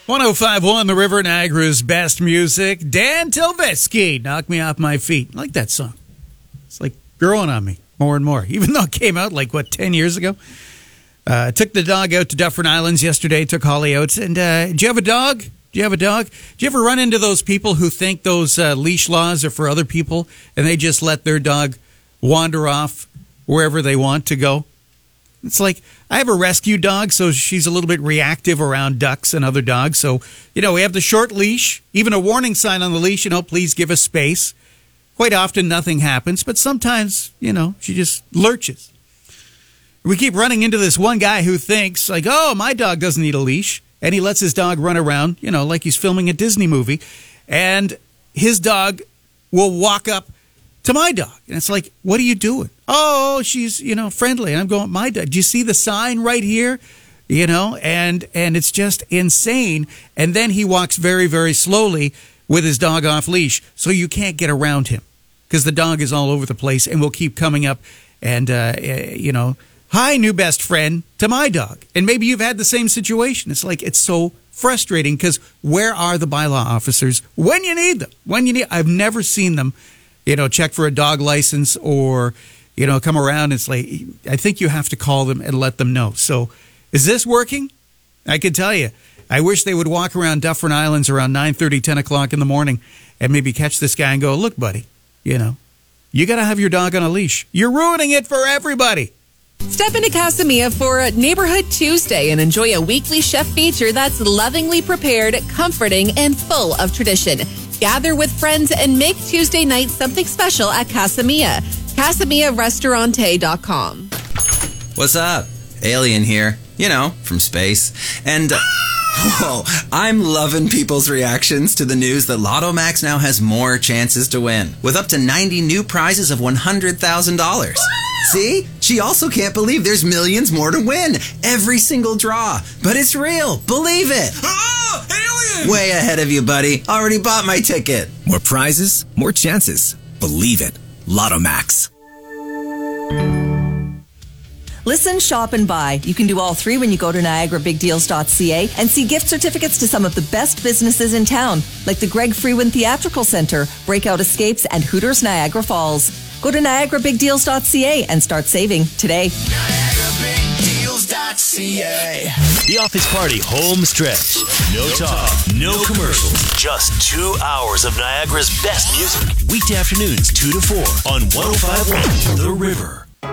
105.1 The River, Niagara's best music. Dan Tilveski, Knock Me Off My Feet. I like that song. It's like growing on me more and more, even though it came out 10 years ago. Took the dog out to Dufferin Islands yesterday, took Holly out. And do you have a dog? Do you ever run into those people who think those leash laws are for other people and they just let their dog wander off wherever they want to go? It's like, I have a rescue dog, so she's a little bit reactive around ducks and other dogs. So, we have the short leash, even a warning sign on the leash, please give us space. Quite often, nothing happens, but sometimes, she just lurches. We keep running into this one guy who thinks, my dog doesn't need a leash. And he lets his dog run around, like he's filming a Disney movie. And his dog will walk up to my dog. And it's like, what are you doing? Oh, she's, friendly. And I'm going, my dog, do you see the sign right here? And it's just insane. And then he walks very, very slowly with his dog off leash. So you can't get around him because the dog is all over the place and will keep coming up and, hi, new best friend to my dog. And maybe you've had the same situation. It's like, it's so frustrating because where are the bylaw officers when you need them? I've never seen them, check for a dog license or, come around. It's like, I think you have to call them and let them know. So is this working? I can tell you, I wish they would walk around Dufferin Islands around 9:30, 10 o'clock in the morning and maybe catch this guy and go, look, buddy, you got to have your dog on a leash. You're ruining it for everybody. Step into Casamia for Neighborhood Tuesday and enjoy a weekly chef feature that's lovingly prepared, comforting, and full of tradition. Gather with friends and make Tuesday night something special at Casamia. CasamiaRestaurante.com. What's up? Alien here. From space. And, I'm loving people's reactions to the news that Lotto Max now has more chances to win, with up to 90 new prizes of $100,000. See? She also can't believe there's millions more to win. Every single draw. But it's real. Believe it. Oh, alien! Way ahead of you, buddy. Already bought my ticket. More prizes, more chances. Believe it. Lotto Max. Listen, shop, and buy. You can do all three when you go to NiagaraBigDeals.ca and see gift certificates to some of the best businesses in town, like the Greg Freeman Theatrical Center, Breakout Escapes, and Hooters Niagara Falls. Go to NiagaraBigDeals.ca and start saving today. NiagaraBigDeals.ca. The Office Party home stretch. No talk, no commercials. Just 2 hours of Niagara's best music. Weekday afternoons 2 to 4 on 105.1 The River.